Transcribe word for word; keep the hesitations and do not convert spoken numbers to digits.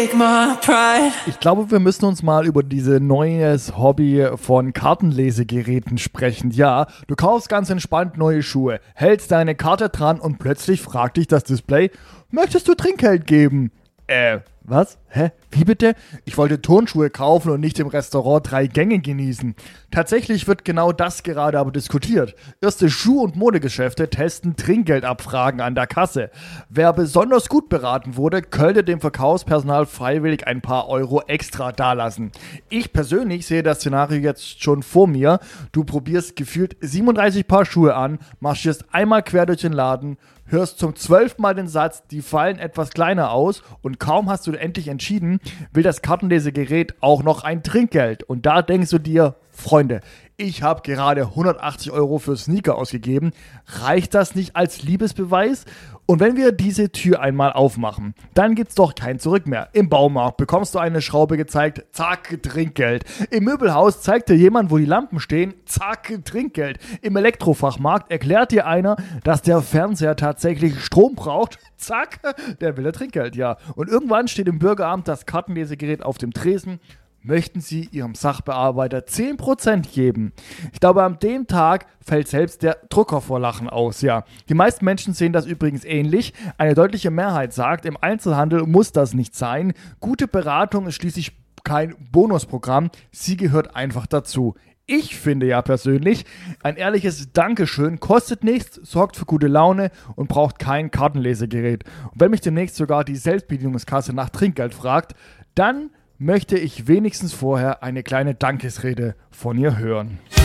take my pride. Ich glaube, wir müssen uns mal über dieses neues Hobby von Kartenlesegeräten sprechen. Ja, du kaufst ganz entspannt neue Schuhe, hältst deine Karte dran und plötzlich fragt dich das Display, möchtest du Trinkgeld geben? Äh, was? Hä? Wie bitte? Ich wollte Turnschuhe kaufen und nicht im Restaurant drei Gänge genießen. Tatsächlich wird genau das gerade aber diskutiert. Erste Schuh- und Modegeschäfte testen Trinkgeldabfragen an der Kasse. Wer besonders gut beraten wurde, könnte dem Verkaufspersonal freiwillig ein paar Euro extra dalassen. Ich persönlich sehe das Szenario jetzt schon vor mir. Du probierst gefühlt siebenunddreißig Paar Schuhe an, marschierst einmal quer durch den Laden, hörst zum zwölften Mal den Satz, die fallen etwas kleiner aus und kaum hast du endlich entschieden, will das Kartenlesegerät auch noch ein Trinkgeld. Und da denkst du dir, Freunde, ich habe gerade hundertachtzig Euro für Sneaker ausgegeben. Reicht das nicht als Liebesbeweis? Und wenn wir diese Tür einmal aufmachen, dann gibt's doch kein Zurück mehr. Im Baumarkt bekommst du eine Schraube gezeigt, zack, Trinkgeld. Im Möbelhaus zeigt dir jemand, wo die Lampen stehen, zack, Trinkgeld. Im Elektrofachmarkt erklärt dir einer, dass der Fernseher tatsächlich Strom braucht, zack, der will ja Trinkgeld, ja. Und irgendwann steht im Bürgeramt das Kartenlesegerät auf dem Tresen. Möchten Sie Ihrem Sachbearbeiter zehn Prozent geben? Ich glaube, an dem Tag fällt selbst der Drucker vor Lachen aus, ja. Die meisten Menschen sehen das übrigens ähnlich. Eine deutliche Mehrheit sagt, im Einzelhandel muss das nicht sein. Gute Beratung ist schließlich kein Bonusprogramm, sie gehört einfach dazu. Ich finde ja persönlich, ein ehrliches Dankeschön kostet nichts, sorgt für gute Laune und braucht kein Kartenlesegerät. Und wenn mich demnächst sogar die Selbstbedienungskasse nach Trinkgeld fragt, dann möchte ich wenigstens vorher eine kleine Dankesrede von ihr hören.